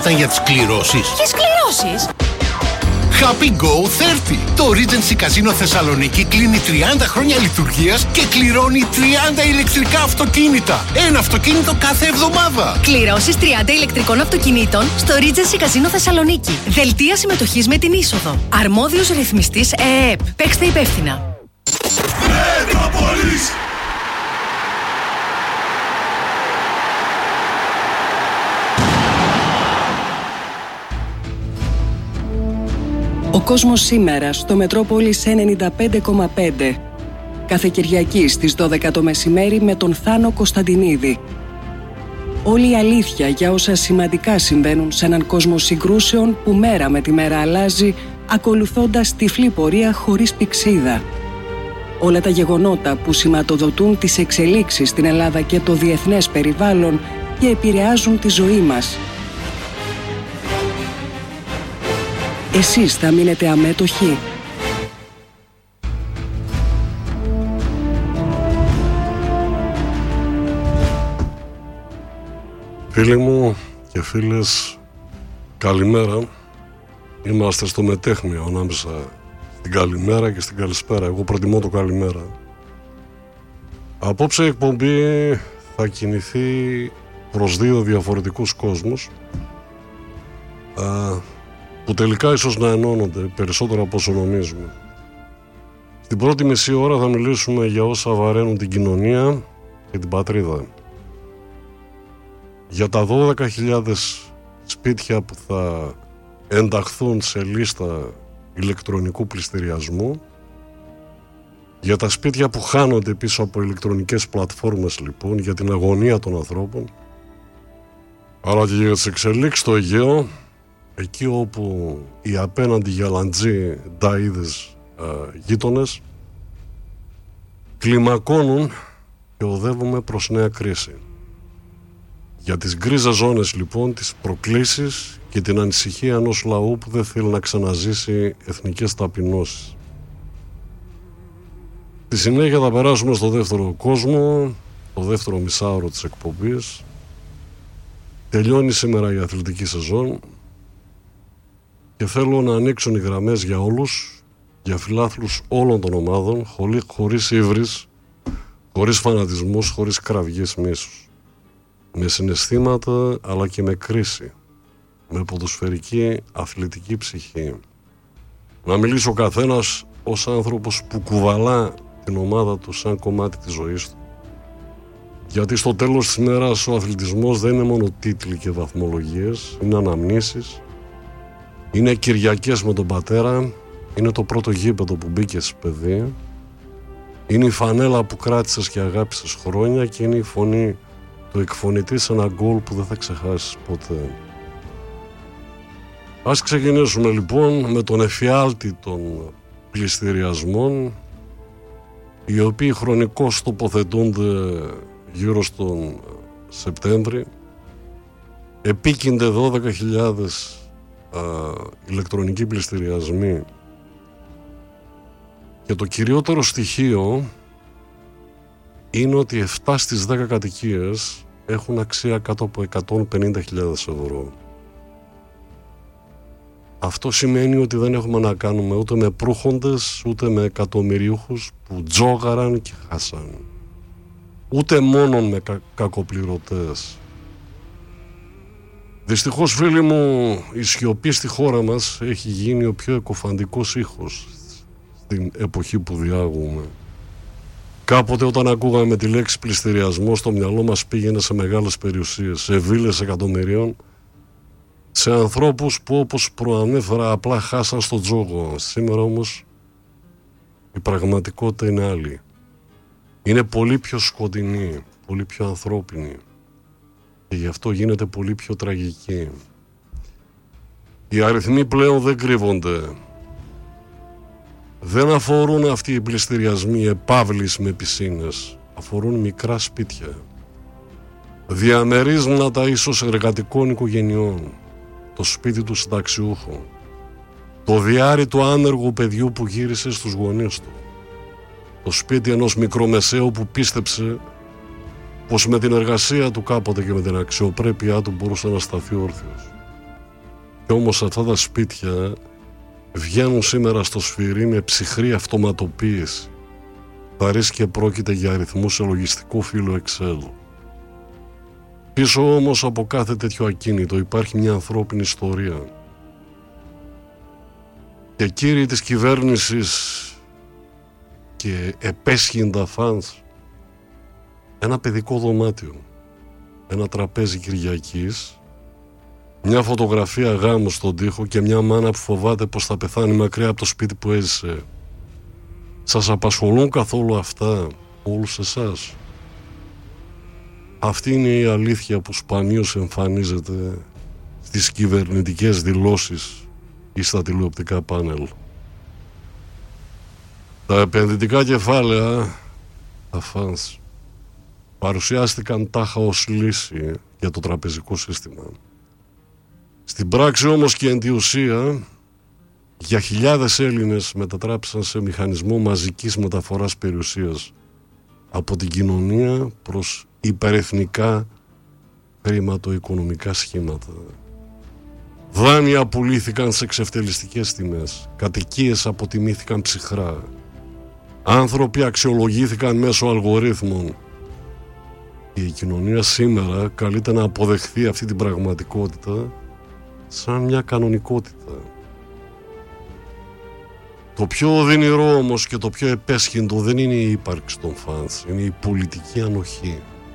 ήσασταν για τις κληρώσεις. Ποιες κληρώσεις? Happy Go 30. Το Regency Casino Θεσσαλονίκη κλείνει 30 χρόνια λειτουργίας και κληρώνει 30 ηλεκτρικά αυτοκίνητα. Ένα αυτοκίνητο κάθε εβδομάδα. Κληρώσεις 30 ηλεκτρικών αυτοκινήτων στο Regency Casino Θεσσαλονίκη. Δελτία συμμετοχής με την είσοδο. Αρμόδιος ρυθμιστής ΕΕΠ. Παίξτε υπεύθυνα. Ο κόσμος σήμερα στο Μετρόπολης 95,5. Κάθε Κυριακή στις 12 το μεσημέρι με τον Θάνο Κωνσταντινίδη. Όλη η αλήθεια για όσα σημαντικά συμβαίνουν σε έναν κόσμο συγκρούσεων που μέρα με τη μέρα αλλάζει, ακολουθώντας τυφλή πορεία χωρίς πηξίδα. Όλα τα γεγονότα που σηματοδοτούν τις εξελίξεις στην Ελλάδα και το διεθνές περιβάλλον και επηρεάζουν τη ζωή μας. Εσείς θα μείνετε αμέτωχοι? Φίλοι μου και φίλες, καλημέρα. Είμαστε στο μετέχμιο ανάμεσα στην καλημέρα και στην καλησπέρα. Εγώ προτιμώ το καλημέρα. Απόψε η εκπομπή θα κινηθεί προς δύο διαφορετικούς κόσμους που τελικά ίσως να ενώνονται περισσότερο από όσο νομίζουμε. Στην πρώτη μισή ώρα θα μιλήσουμε για όσα βαραίνουν την κοινωνία και την πατρίδα. Για τα 12.000 σπίτια που θα ενταχθούν σε λίστα ηλεκτρονικού πληστηριασμού, για τα σπίτια που χάνονται πίσω από ηλεκτρονικές πλατφόρμες λοιπόν, για την αγωνία των ανθρώπων, αλλά και για τις εξελίξεις στο Αιγαίο, εκεί όπου οι απέναντι γαλαντζοί νταΐδες γείτονες κλιμακώνουν και οδεύουμε προς νέα κρίση. Για τις γκρίζες ζώνες λοιπόν, τις προκλήσεις και την ανησυχία ενός λαού που δεν θέλει να ξαναζήσει εθνικές ταπεινώσεις. Στη συνέχεια θα περάσουμε στο δεύτερο κόσμο, το δεύτερο μισάωρο της εκπομπής. Τελειώνει σήμερα η αθλητική σεζόν και θέλω να ανοίξουν οι γραμμές για όλους, για φιλάθλους όλων των ομάδων, χωρίς ύβρις, χωρίς φανατισμούς, χωρίς κραυγές μίσους. Με συναισθήματα αλλά και με κρίση, με ποδοσφαιρική αθλητική ψυχή. Να μιλήσει ο καθένας ως άνθρωπος που κουβαλά την ομάδα του σαν κομμάτι της ζωής του. Γιατί στο τέλος της ημέρας ο αθλητισμός δεν είναι μόνο τίτλοι και βαθμολογίες, είναι αναμνήσεις, είναι Κυριακές με τον πατέρα, είναι το πρώτο γήπεδο που μπήκες παιδί, είναι η φανέλα που κράτησες και αγάπησες χρόνια και είναι η φωνή του εκφωνητή σε ένα γκολ που δεν θα ξεχάσεις ποτέ. Ας ξεκινήσουμε λοιπόν με τον εφιάλτη των πληστηριασμών, οι οποίοι χρονικώς τοποθετούνται γύρω στον Σεπτέμβρη. Επίκυνται 12.000 ηλεκτρονικοί πληστηριασμοί και το κυριότερο στοιχείο είναι ότι 7 στις 10 κατοικίες έχουν αξία κάτω από 150.000 ευρώ. Αυτό σημαίνει ότι δεν έχουμε να κάνουμε ούτε με προύχοντες, ούτε με εκατομμυριούχους που τζόγαραν και χάσαν. Ούτε μόνο με κακοπληρωτές. Δυστυχώς, φίλοι μου, η σιωπή στη χώρα μας έχει γίνει ο πιο εκοφαντικός ήχος στην εποχή που διάγουμε. Κάποτε όταν ακούγαμε τη λέξη πληστηριασμό, στο μυαλό μας πήγαινε σε μεγάλες περιουσίες, σε βίλες εκατομμυρίων, σε ανθρώπους που όπως προανέφερα απλά χάσαν στο τζόγο. Σήμερα όμως η πραγματικότητα είναι άλλη. Είναι πολύ πιο σκοτεινή, πολύ πιο ανθρώπινη και γι' αυτό γίνεται πολύ πιο τραγική. Οι αριθμοί πλέον δεν κρύβονται. Δεν αφορούν αυτοί οι πληστηριασμοί επαύλεις με πισίνες. Αφορούν μικρά σπίτια, διαμερίσματα ίσως εργατικών οικογενειών, το σπίτι του συνταξιούχου, το διάρρη του άνεργου παιδιού που γύρισε στους γονείς του, το σπίτι ενός μικρομεσαίου που πίστεψε πως με την εργασία του κάποτε και με την αξιοπρέπειά του μπορούσε να σταθεί όρθιος. Και όμως αυτά τα σπίτια βγαίνουν σήμερα στο σφυρί με ψυχρή αυτοματοποίηση. Παρίσι και πρόκειται για αριθμούς σε λογιστικό φύλλο Excel. Πίσω όμως από κάθε τέτοιο ακίνητο υπάρχει μια ανθρώπινη ιστορία. Και κύριοι της κυβέρνησης και επέσχυντα φανς, ένα παιδικό δωμάτιο, ένα τραπέζι Κυριακής, μια φωτογραφία γάμου στον τοίχο και μια μάνα που φοβάται πως θα πεθάνει μακριά από το σπίτι που έζησε. Σας απασχολούν καθόλου αυτά όλους εσάς? Αυτή είναι η αλήθεια που σπανίως εμφανίζεται στις κυβερνητικές δηλώσεις ή στα τηλεοπτικά πάνελ. Τα επενδυτικά κεφάλαια, τα funds, παρουσιάστηκαν τάχα ως λύση για το τραπεζικό σύστημα. Στην πράξη όμως και εν τη ουσία, για χιλιάδες Έλληνες μετατράπησαν σε μηχανισμό μαζικής μεταφοράς περιουσίας από την κοινωνία προς υπερεθνικά χρηματοοικονομικά σχήματα. Δάνεια πουλήθηκαν σε εξευτελιστικές τιμές, κατοικίες αποτιμήθηκαν ψυχρά, άνθρωποι αξιολογήθηκαν μέσω αλγορίθμων. Η κοινωνία σήμερα καλείται να αποδεχθεί αυτή την πραγματικότητα σαν μια κανονικότητα. Το πιο οδυνηρό όμως και το πιο επέσχυντο δεν είναι η ύπαρξη των φανς, είναι η πολιτική ανοχή.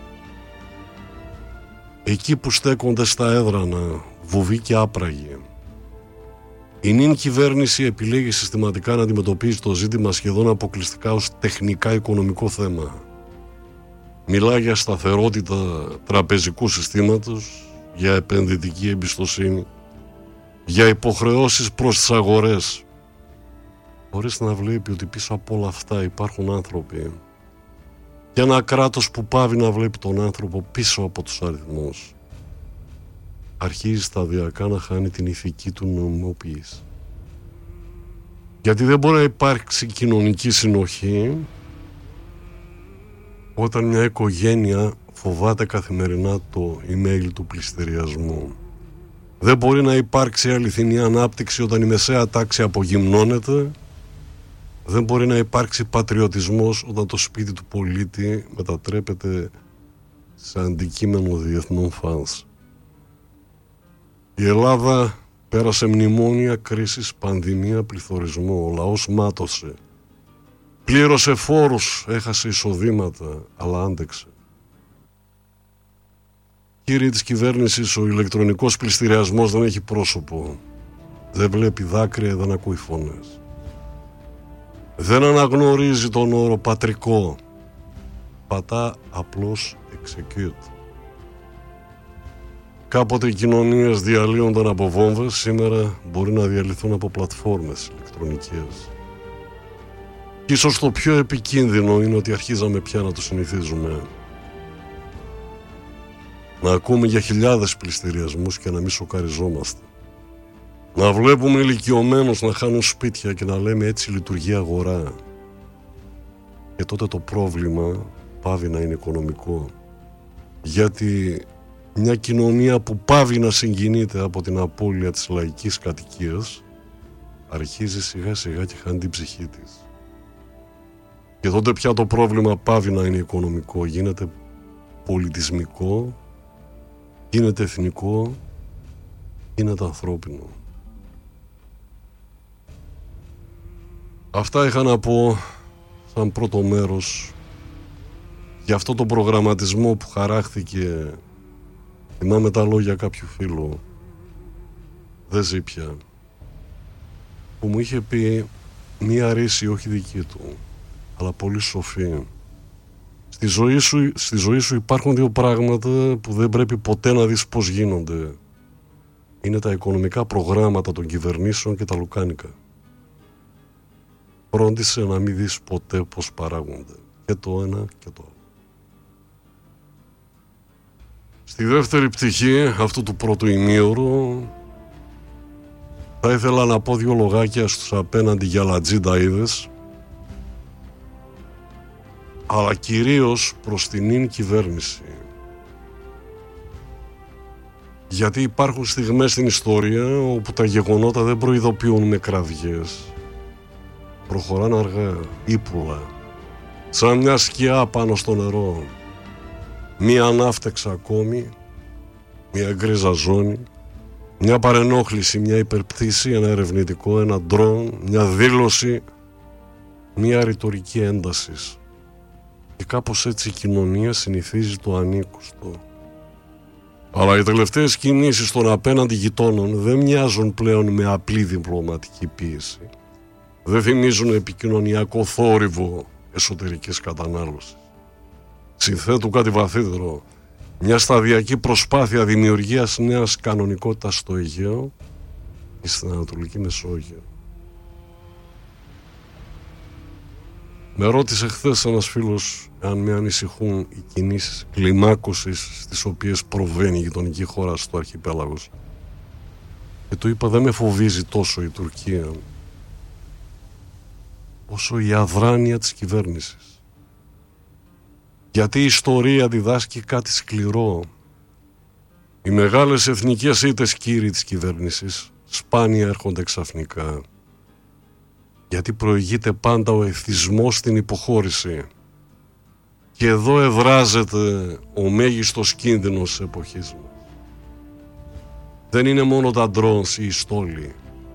Εκεί που στέκονται στα έδρανα, βουβοί και άπραγοι. Η νυν κυβέρνηση επιλέγει συστηματικά να αντιμετωπίζει το ζήτημα σχεδόν αποκλειστικά ως τεχνικά οικονομικό θέμα. Μιλά για σταθερότητα τραπεζικού συστήματος, για επενδυτική εμπιστοσύνη, για υποχρεώσεις προς τις αγορές, χωρίς να βλέπει ότι πίσω από όλα αυτά υπάρχουν άνθρωποι και ένα κράτος που πάβει να βλέπει τον άνθρωπο πίσω από τους αριθμούς. Αρχίζει σταδιακά να χάνει την ηθική του νομιμοποίηση. Γιατί δεν μπορεί να υπάρξει κοινωνική συνοχή όταν μια οικογένεια φοβάται καθημερινά το email του πληστηριασμού. Δεν μπορεί να υπάρξει αληθινή ανάπτυξη όταν η μεσαία τάξη απογυμνώνεται. Δεν μπορεί να υπάρξει πατριωτισμός όταν το σπίτι του πολίτη μετατρέπεται σε αντικείμενο διεθνών φανς. Η Ελλάδα πέρασε μνημόνια, κρίσεις, πανδημία, πληθωρισμό. Ο λαός μάτωσε. Πλήρωσε φόρους, έχασε εισοδήματα, αλλά άντεξε. Κύριοι της κυβέρνησης, ο ηλεκτρονικός πληστηριασμός δεν έχει πρόσωπο. Δεν βλέπει δάκρυα, δεν ακούει φωνές. Δεν αναγνωρίζει τον όρο πατρικό. Πατά απλώς execute. Κάποτε οι κοινωνίες διαλύονταν από βόμβες, σήμερα μπορεί να διαλυθούν από πλατφόρμες ηλεκτρονικές. Και ίσως το πιο επικίνδυνο είναι ότι αρχίζαμε πια να το συνηθίζουμε. Να ακούμε για χιλιάδες πληστηριασμούς και να μην σοκαριζόμαστε. Να βλέπουμε ηλικιωμένους να χάνουν σπίτια και να λέμε έτσι λειτουργεί αγορά. Και τότε το πρόβλημα πάβει να είναι οικονομικό. Γιατί μια κοινωνία που πάβει να συγκινείται από την απώλεια της λαϊκής κατοικίας αρχίζει σιγά σιγά και χάνει την ψυχή της. Και τότε πια το πρόβλημα πάβει να είναι οικονομικό, γίνεται πολιτισμικό, γίνεται εθνικό, γίνεται ανθρώπινο. Αυτά είχα να πω σαν πρώτο μέρος για αυτό το προγραμματισμό που χαράχθηκε. Θυμάμαι τα λόγια κάποιου φίλου, δεν ζει πια, που μου είχε πει μία ρίση, όχι δική του, αλλά πολύ σοφή. Στη ζωή σου υπάρχουν δύο πράγματα που δεν πρέπει ποτέ να δεις πώς γίνονται. Είναι τα οικονομικά προγράμματα των κυβερνήσεων και τα λουκάνικα. Φρόντισε να μην δεις ποτέ πώς παράγονται. Και το ένα και το άλλο. Στη δεύτερη πτυχή αυτού του πρώτου ημίωρου θα ήθελα να πω δύο λογάκια στους απέναντι γυαλατζίνταΐδες, αλλά κυρίως προς την νυν κυβέρνηση. Γιατί υπάρχουν στιγμές στην ιστορία όπου τα γεγονότα δεν προειδοποιούν με κραυγές. Προχωράνε αργά, ύπουλα, σαν μια σκιά πάνω στο νερό. Μία ανάφτεξα ακόμη, μια γκρίζα ζώνη, μια παρενόχληση, μια υπερπτήση, ένα ερευνητικό, ένα ντρόν, μια δήλωση, μια ρητορική έντασης. Και κάπως έτσι η κοινωνία συνηθίζει το ανήκουστο. Αλλά οι τελευταίες κινήσεις των απέναντι γειτόνων δεν μοιάζουν πλέον με απλή διπλωματική πίεση. Δεν θυμίζουν επικοινωνιακό θόρυβο εσωτερικής κατανάλωσης. Συνθέτουν κάτι βαθύτερο, μια σταδιακή προσπάθεια δημιουργίας νέας κανονικότητας στο Αιγαίο και στην Ανατολική Μεσόγειο. Με ρώτησε χθες ένας φίλος αν με ανησυχούν οι κινήσεις κλιμάκωσης στις οποίες προβαίνει η γειτονική χώρα στο αρχιπέλαγος. Και του είπα, δεν με φοβίζει τόσο η Τουρκία όσο η αδράνεια της κυβέρνησης. Γιατί η ιστορία διδάσκει κάτι σκληρό. Οι μεγάλες εθνικές ήττες, κύριοι της κυβέρνησης, σπάνια έρχονται ξαφνικά. Γιατί προηγείται πάντα ο εθισμός στην υποχώρηση. Και εδώ εδράζεται ο μέγιστος κίνδυνος της εποχής μας. Δεν είναι μόνο τα ντρόνς ή οι στόλοι.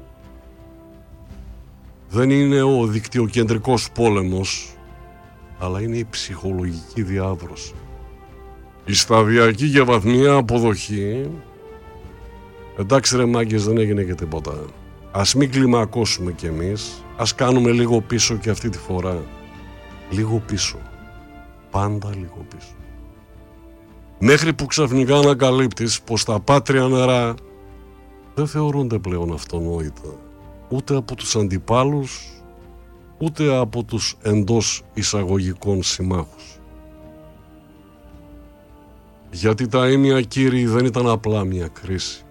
Δεν είναι ο δικτυοκεντρικός πόλεμος, αλλά είναι η ψυχολογική διάβρωση. Η σταδιακή και βαθμιαία αποδοχή. Εντάξει ρε μάγκες, δεν έγινε και τίποτα. Ας μην κλιμακώσουμε κι εμείς. Ας κάνουμε λίγο πίσω και αυτή τη φορά. Λίγο πίσω. Πάντα λίγο πίσω. Μέχρι που ξαφνικά ανακαλύπτεις πως τα πάτρια νερά δεν θεωρούνται πλέον αυτονόητα. Ούτε από τους αντιπάλους, ούτε από τους εντός εισαγωγικών συμμάχους. Γιατί τα ήμια, κύριοι, δεν ήταν απλά μια κρίση.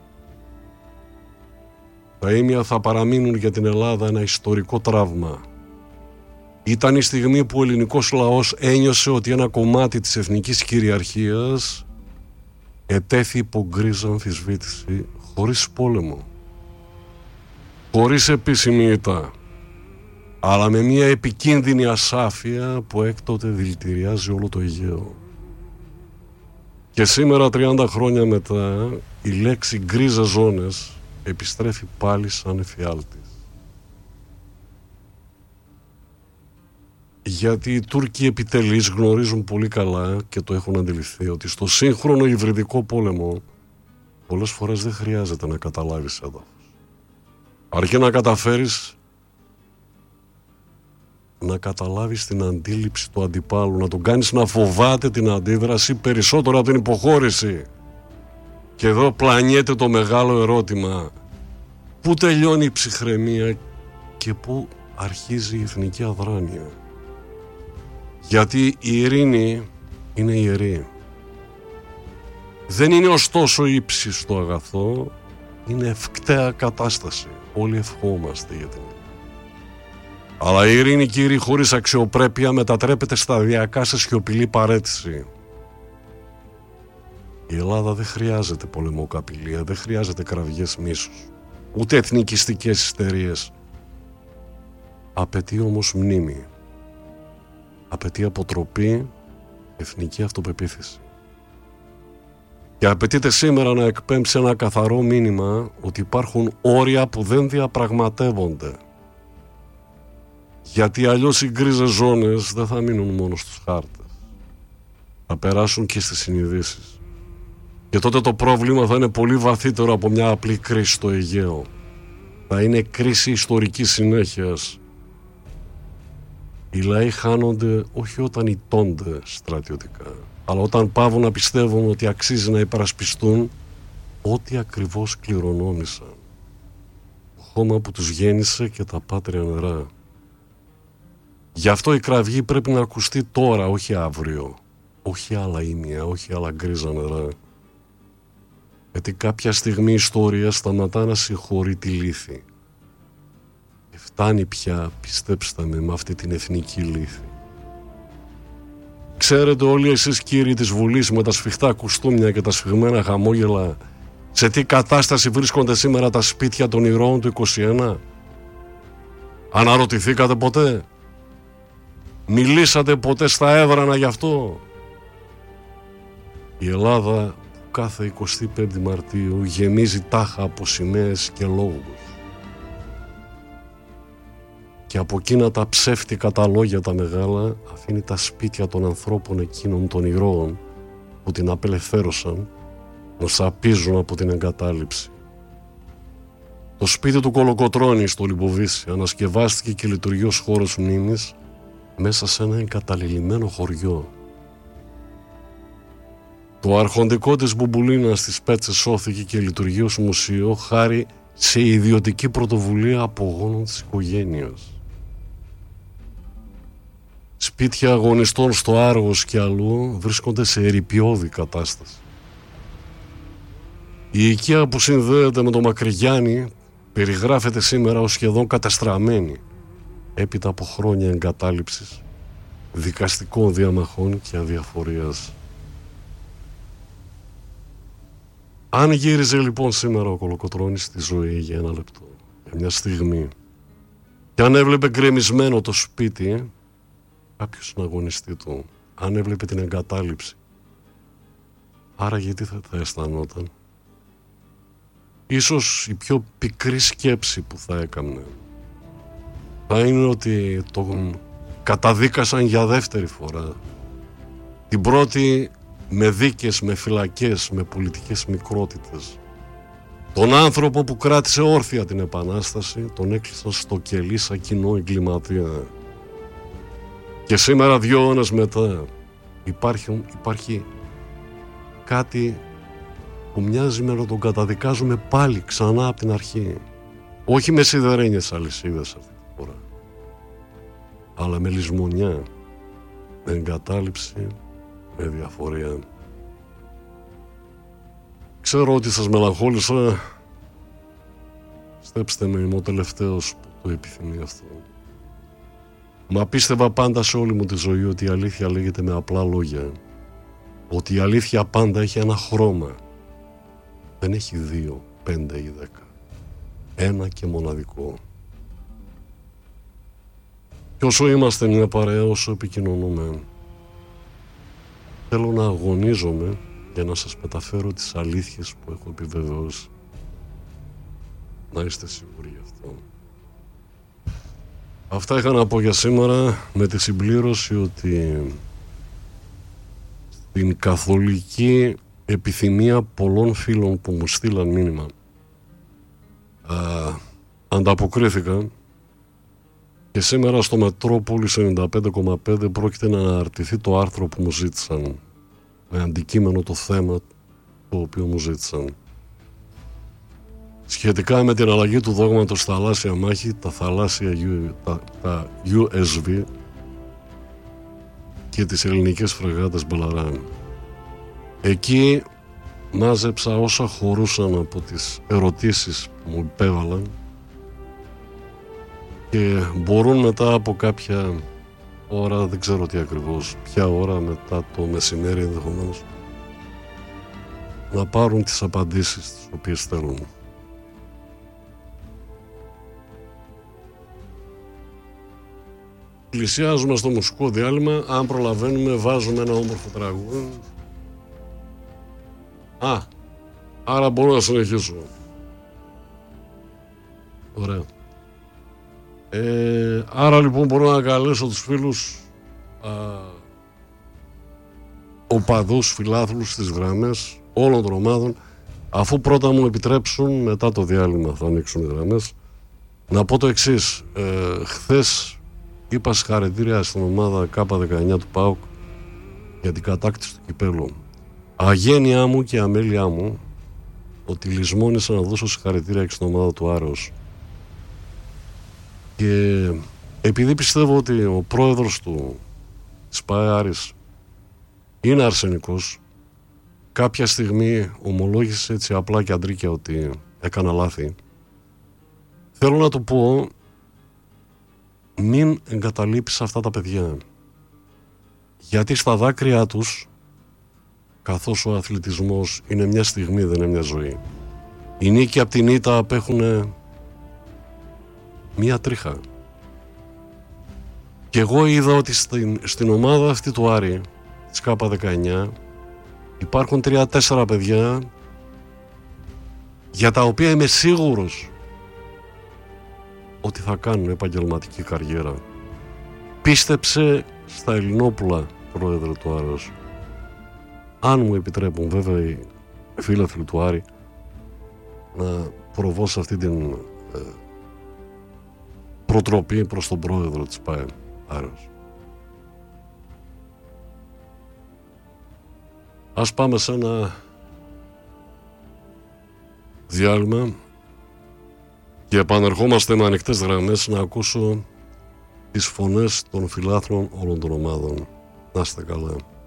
Τα ήμια θα παραμείνουν για την Ελλάδα ένα ιστορικό τραύμα. Ήταν η στιγμή που ο ελληνικός λαός ένιωσε ότι ένα κομμάτι της εθνικής κυριαρχίας ετέθη υπό γκρίζα αμφισβήτηση, χωρίς πόλεμο, χωρίς επίσημη ήττα, αλλά με μια επικίνδυνη ασάφεια που έκτοτε δηλητηριάζει όλο το Αιγαίο. Και σήμερα, 30 χρόνια μετά, η λέξη γκρίζα ζώνες επιστρέφει πάλι σαν εφιάλτης. Γιατί οι Τούρκοι επιτελείς γνωρίζουν πολύ καλά και το έχουν αντιληφθεί ότι στο σύγχρονο υβριδικό πόλεμο πολλές φορές δεν χρειάζεται να καταλάβεις έδαφος. Αρκεί να καταφέρεις να καταλάβεις την αντίληψη του αντιπάλου, να τον κάνεις να φοβάται την αντίδραση περισσότερο από την υποχώρηση. Και εδώ πλανιέται το μεγάλο ερώτημα: πού τελειώνει η ψυχραιμία και πού αρχίζει η εθνική αδράνεια? Γιατί η ειρήνη είναι ιερή. Δεν είναι ωστόσο ύψιστο αγαθό, είναι ευκταία κατάσταση. Όλοι ευχόμαστε για την ειρήνη. Αλλά η ειρήνη, κύριοι, χωρίς αξιοπρέπεια μετατρέπεται σταδιακά σε σιωπηλή παρέτηση. Η Ελλάδα δεν χρειάζεται πολεμοκαπηλεία, δεν χρειάζεται κραυγές μίσους, ούτε εθνικιστικές ιστερίες. Απαιτεί όμως μνήμη. Απαιτεί αποτροπή, εθνική αυτοπεποίθηση. Και απαιτείται σήμερα να εκπέμψει ένα καθαρό μήνυμα ότι υπάρχουν όρια που δεν διαπραγματεύονται. Γιατί αλλιώς οι γκρίζες ζώνες δεν θα μείνουν μόνο στους χάρτες. Θα περάσουν και στις συνειδήσεις. Και τότε το πρόβλημα θα είναι πολύ βαθύτερο από μια απλή κρίση στο Αιγαίο. Θα είναι κρίση ιστορικής συνέχειας. Οι λαοί χάνονται όχι όταν ηττώνται στρατιωτικά, αλλά όταν πάβουν να πιστεύουν ότι αξίζει να υπερασπιστούν ό,τι ακριβώς κληρονόμησαν. Το χώμα που τους γέννησε και τα πάτρια νερά. Γι' αυτό η κραυγή πρέπει να ακουστεί τώρα, όχι αύριο. Όχι άλλα ήμια, όχι άλλα γκρίζα νερά. Γιατί κάποια στιγμή η ιστορία σταματά να συγχωρεί τη λύθη. Και φτάνει πια, πιστέψτε με αυτή την εθνική λύθη. Ξέρετε όλοι εσείς, κύριοι της Βουλής, με τα σφιχτά κουστούμια και τα σφιγμένα χαμόγελα, σε τι κατάσταση βρίσκονται σήμερα τα σπίτια των ηρώων του 21? Αναρωτηθήκατε ποτέ? Μιλήσατε ποτέ στα έδρανα γι' αυτό? Η Ελλάδα κάθε 25η Μαρτίου γεμίζει τάχα από σημαίες και λόγους. Και από εκείνα τα ψεύτικα τα λόγια τα μεγάλα αφήνει τα σπίτια των ανθρώπων εκείνων των ηρώων που την απελευθέρωσαν να σαπίζουν από την εγκατάλειψη. Το σπίτι του Κολοκοτρώνη στο Λιμποβίσι ανασκευάστηκε και λειτουργεί ως χώρος μνήμης μέσα σε ένα εγκαταλειμμένο χωριό. Το αρχοντικό της Μπουμπουλίνας στις Πέτσες σώθηκε και λειτουργεί ως μουσείο χάρη σε ιδιωτική πρωτοβουλία απογόνων της οικογένειας. Σπίτια αγωνιστών στο Άργος και αλλού βρίσκονται σε ερειπιώδη κατάσταση. Η οικία που συνδέεται με το Μακρυγιάννη περιγράφεται σήμερα ως σχεδόν κατεστραμμένη έπειτα από χρόνια εγκατάλειψης, δικαστικών διαμαχών και αδιαφορίας. Αν γύριζε λοιπόν σήμερα ο Κολοκοτρώνης στη ζωή για ένα λεπτό, για μια στιγμή, και αν έβλεπε γκρεμισμένο το σπίτι, κάποιος συναγωνιστή του, αν έβλεπε την εγκατάλειψη, άραγε τι θα αισθανόταν? Ίσως η πιο πικρή σκέψη που θα έκαμνε θα είναι ότι τον καταδίκασαν για δεύτερη φορά. Την πρώτη με δίκες, με φυλακές, με πολιτικές μικρότητες. Τον άνθρωπο που κράτησε όρθια την Επανάσταση τον έκλεισαν στο κελί σαν κοινό εγκληματία. Και σήμερα 2 αιώνες μετά υπάρχει κάτι που μοιάζει με να τον καταδικάζουμε πάλι ξανά από την αρχή. Όχι με σιδερένιες αλυσίδες αυτή τη φορά, αλλά με λησμονιά, με εγκατάλειψη, με διαφορία. Ξέρω ότι σας μελαγχόλησα. Στέψτε με, είμαι ο τελευταίος που το επιθυμεί αυτό. Μα πίστευα πάντα σε όλη μου τη ζωή ότι η αλήθεια λέγεται με απλά λόγια. Ότι η αλήθεια πάντα έχει ένα χρώμα. Δεν έχει 2, 5 ή 10. Ένα και μοναδικό. Και όσο είμαστε μια παρέα, όσο επικοινωνούμε, θέλω να αγωνίζομαι για να σας μεταφέρω τις αλήθειες που έχω επιβεβαιώσει. Να είστε σίγουροι γι' αυτό. Αυτά είχα να πω για σήμερα, με τη συμπλήρωση ότι στην καθολική επιθυμία πολλών φίλων που μου στείλαν μήνυμα ανταποκρίθηκα και σήμερα στο Μετρόπολης 95,5 πρόκειται να αναρτηθεί το άρθρο που μου ζήτησαν με αντικείμενο το θέμα το οποίο μου ζήτησαν σχετικά με την αλλαγή του δόγματος στα θαλάσσια μάχη, τα θαλάσσια τα USV και τις ελληνικές φρεγάτες Μπελαράν. Εκεί μάζεψα όσα χωρούσαν από τις ερωτήσεις που μου υπέβαλαν και μπορούν μετά από κάποια ώρα, δεν ξέρω τι ακριβώς, ποια ώρα μετά το μεσημέρι ενδεχομένως, να πάρουν τις απαντήσεις τις οποίες θέλουν. Πλησιάζουμε στο μουσικό διάλειμμα. Αν προλαβαίνουμε βάζουμε ένα όμορφο τραγούδι. Άρα μπορώ να συνεχίσω. Ωραία. Άρα λοιπόν μπορώ να καλέσω τους φίλους οπαδούς, φιλάθλους στις γραμμές όλων των ομάδων, αφού πρώτα μου επιτρέψουν, μετά το διάλειμμα θα ανοίξουν οι γραμμές, να πω το εξής. Χθες είπα συγχαρητήρια στην ομάδα K19 του ΠΑΟΚ για την κατάκτηση του κυπέλλου. Αγένειά μου και αμέλειά μου ότι λησμόνησα να δώσω συγχαρητήρια και στην ομάδα του Άρεος. Και επειδή πιστεύω ότι ο πρόεδρος του ΣΠΑΕ Άρης είναι αρσενικός, κάποια στιγμή ομολόγησε έτσι απλά και αντρίκια ότι έκανα λάθη. Θέλω να του πω, μην εγκαταλείψεις αυτά τα παιδιά, γιατί στα δάκρυά τους, καθώς ο αθλητισμός είναι μια στιγμή, δεν είναι μια ζωή, Η νίκη από την ήττα απέχουν μία τρίχα. Και εγώ είδα ότι στην ομάδα αυτή του Άρη, της K19, υπάρχουν 3-4 παιδιά για τα οποία είμαι σίγουρος ότι θα κάνουν επαγγελματική καριέρα. Πίστεψε στα Ελληνόπουλα, πρόεδρε του Άρεως. Αν μου επιτρέπουν βέβαια οι φίλαθλοι του Άρη να προβώ σε αυτή την προτροπή προς τον πρόεδρο της ΠΑΕ Άρεως. Ας πάμε σε ένα διάλειμμα και επανερχόμαστε με ανοιχτές γραμμές να ακούσω τις φωνές των φιλάθλων όλων των ομάδων. Να είστε καλά.